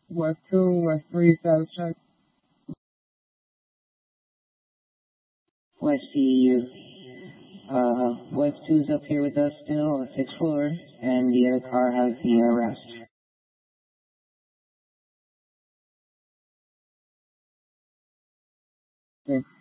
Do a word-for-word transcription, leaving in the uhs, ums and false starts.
West two, West three, status check. West C U. Uh, West two's up here with us still on the sixth floor, and the other car has the arrest. Okay.